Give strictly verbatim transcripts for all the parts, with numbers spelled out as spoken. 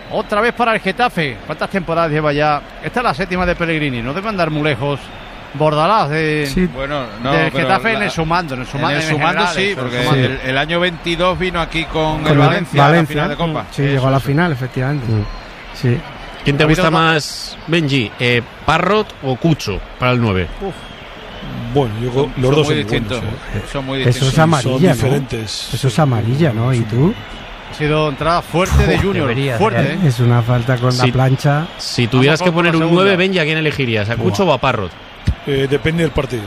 otra vez para el Getafe. ¿Cuántas temporadas lleva ya? Esta es la séptima de Pellegrini, no debe andar muy lejos. Bordalás de, sí. bueno, no, del Getafe la, en el sumando, en el sumando, en el sumando en sí, porque sí. El, el año veintidós vino aquí con, con el Valencia, Valencia a la final de Copa. Sí, eso, llegó a la final, efectivamente. Mm. Sí. ¿Quién te gusta más, Benji? Eh, ¿Parrot o Cucho para el nueve? Uf. Bueno, yo son, los son dos muy son distintos. Buenos, ¿eh? Son muy distintos. Eso es amarilla, son ¿no? diferentes. Eso es amarilla, ¿no? ¿Y tú? Ha sido entrada fuerte oh, de Junior, debería, fuerte. ¿eh? Es una falta con si, la plancha. Si tuvieras que poner un nueve, Benji, ¿a quién elegirías? ¿A Cucho o a Parrot? Eh, depende del partido.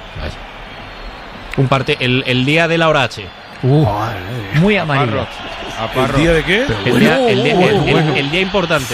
Un parte, el, el día de la hora H. Uh, muy amarillo. ¿A Parrot? ¿El día de qué? El día, el, día, el, el, el día importante.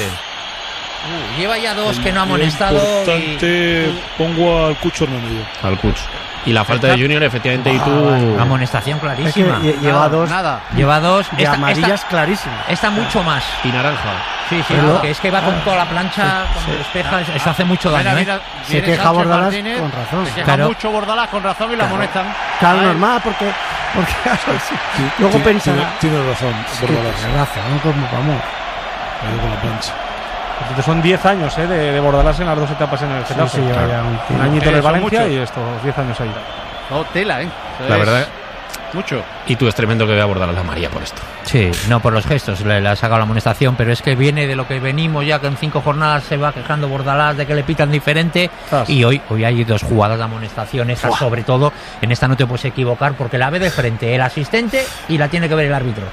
Uh, lleva ya dos el que no ha amonestado. Importante, y... pongo al Cucho Hernández. Al Cucho. Y la falta de Junior, efectivamente, ah, y tú... Una amonestación clarísima. Es que lleva nada, dos. Nada. Lleva dos. Y amarillas clarísimas. Esta mucho más. Y naranja. Sí, sí, pero, que es que va con toda la plancha, sí, cuando sí. despeja, eso hace mucho daño. Mira, mira, ¿eh? Se queja Bordalás Martínez, con razón. Se queja claro. mucho Bordalás con razón y la claro. amonestan. Claro, Ay. normal, porque... porque sí, luego tiene, pensará... Tiene, tiene razón, Bordalás. Tiene razón, como vamos. Ahí con la plancha. Entonces son diez años ¿eh? de, de Bordalás en las dos etapas en el Getafe. Sí, sí, claro. ya un, un añito en el Valencia mucho. y estos diez años ahí. No, tela, ¿eh? Eso la es verdad. Mucho. Y tú es tremendo que vea Bordalás la María por esto. Sí, no por los gestos, le, le ha sacado la amonestación, pero es que viene de lo que venimos ya, que en cinco jornadas se va quejando Bordalás de que le pitan diferente. Ah, sí. Y hoy hoy hay dos jugadas de amonestación, esta Uah. sobre todo, en esta no te puedes equivocar porque la ve de frente el asistente y la tiene que ver el árbitro.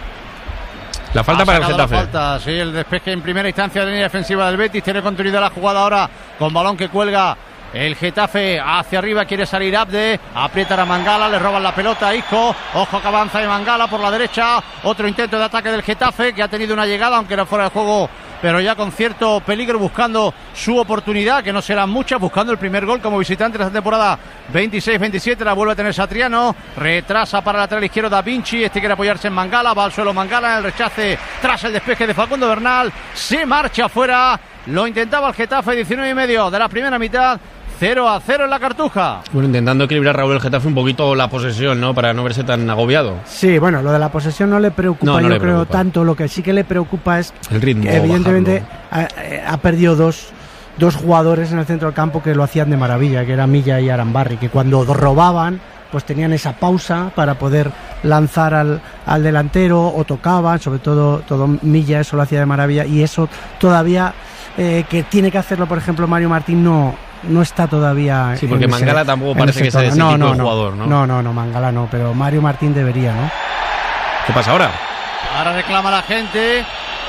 La falta ha para el Getafe. La falta, sí, el despeje en primera instancia de la línea defensiva del Betis, tiene continuidad la jugada ahora con balón que cuelga. El Getafe hacia arriba, quiere salir Abde, aprieta a Mangala, le roban la pelota a Isco, ojo que avanza de Mangala por la derecha, otro intento de ataque del Getafe que ha tenido una llegada, aunque era fuera de juego, pero ya con cierto peligro, buscando su oportunidad, que no serán muchas, buscando el primer gol como visitante de esta temporada veintiséis veintisiete, la vuelve a tener Satriano, retrasa para el lateral izquierdo Da Vinci, este quiere apoyarse en Mangala, va al suelo Mangala, en el rechace tras el despeje de Facundo Bernal, se marcha afuera, lo intentaba el Getafe, diecinueve y medio de la primera mitad, cero a cero en la Cartuja. Bueno, intentando equilibrar Raúl el Getafe un poquito la posesión, ¿no? Para no verse tan agobiado. Sí, bueno, lo de la posesión no le preocupa, no, no yo le creo preocupa. tanto. Lo que sí que le preocupa es el ritmo, que evidentemente ha, ha perdido dos, dos jugadores en el centro del campo que lo hacían de maravilla, que eran Milla y Arambarri, que cuando robaban pues tenían esa pausa para poder lanzar al, al delantero o tocaban, sobre todo todo Milla, eso lo hacía de maravilla, y eso todavía eh, que tiene que hacerlo, por ejemplo, Mario Martín no no está todavía. Sí, porque Mangala ese, tampoco parece que sea ese no, tipo no, de no, jugador, ¿no? No, no, no, Mangala no, pero Mario Martín debería, ¿no? ¿Qué pasa ahora? Ahora reclama la gente.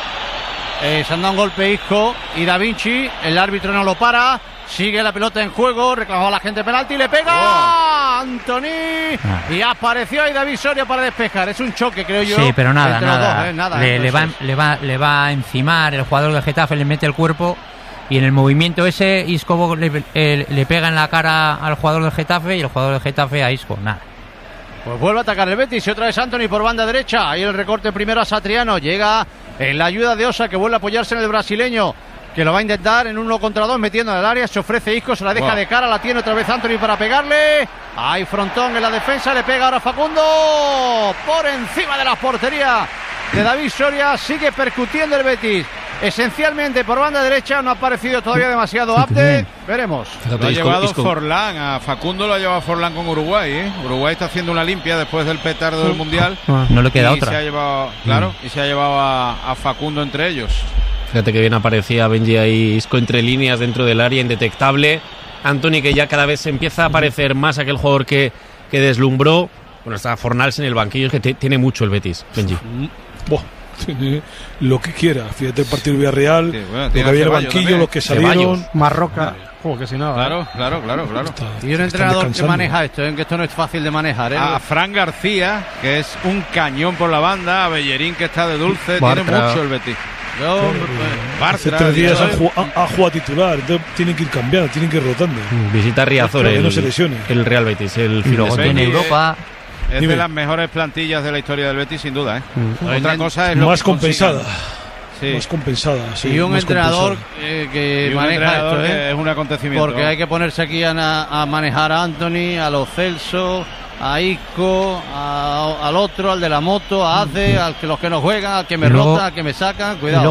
Eh, se han dado un golpe Isco y Da Vinci, el árbitro no lo para. Sigue la pelota en juego, reclamaba la gente penalti, le pega oh. Anthony ah. y apareció ahí David Soria para despejar. Es un choque, creo yo. Sí, pero nada, nada. Dos, eh, nada le, le, va, le, va, le va a encimar el jugador del Getafe, le mete el cuerpo y en el movimiento ese Isco le, eh, le pega en la cara al jugador del Getafe y el jugador del Getafe a Isco, nada. Pues vuelve a atacar el Betis y otra vez Anthony por banda derecha. Ahí el recorte primero a Satriano. Llega en la ayuda de Osa, que vuelve a apoyarse en el brasileño, que lo va a intentar en uno contra dos, metiendo en el área. Se ofrece Isco, se la deja wow. de cara, la tiene otra vez Anthony para pegarle. Hay frontón en la defensa, le pega ahora Facundo por encima de la portería de David Soria. Sigue percutiendo el Betis, esencialmente por banda derecha. No ha parecido todavía demasiado apte. Veremos. Lo ha llevado Forlán, a Facundo lo ha llevado Forlán con Uruguay, ¿eh? Uruguay está haciendo una limpia después del petardo del Mundial. No le queda y otra. Se ha llevado, claro, y se ha llevado a, a Facundo entre ellos. Fíjate que bien aparecía Benji ahí, Isco entre líneas dentro del área, indetectable. Anthony, que ya cada vez empieza a parecer más aquel jugador que, que deslumbró. Bueno, está Fornals en el banquillo, es que te, tiene mucho el Betis, Benji. Buah, tiene lo que quiera. Fíjate el partido Villarreal, sí, bueno, lo que había en el banquillo, también. Los que salieron. Ceballos. Marroca. Como que si nada. Claro, claro, claro, claro. Está, y un entrenador que maneja esto, ¿eh? Que esto no es fácil de manejar, ¿eh? A Fran García, que es un cañón por la banda, a Bellerín, que está de dulce, Bartra. Tiene mucho el Betis. Yo, claro, Bartra, hace tres días ha jugado, ha jugado titular, entonces tienen que ir cambiando, tienen que ir rotando. Visita Riazor, el, no se lesione. el Real Betis, el Filogote en Europa. Es Dime. de las mejores plantillas de la historia del Betis, sin duda, ¿eh? Mm. Otra cosa es lo más que compensada. Sí. Más compensada, sí, y un más entrenador eh, que y un maneja entrenador esto, ¿eh? que es un acontecimiento. Porque hay que ponerse aquí a, a manejar a Anthony, a Lo Celso, a Isco, a, al otro, al de la moto, a Ace, al que los que no juegan, al que me luego, rota, al que me sacan, cuidado.